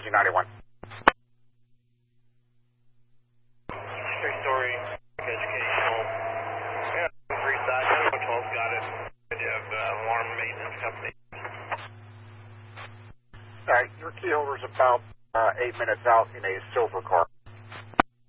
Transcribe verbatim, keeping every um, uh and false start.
Z ninety-one. Three-story educational. Yeah, three side. ten twelve got it. I have uh, alarm maintenance company. All right, your key holder's about uh, eight minutes out in a silver car.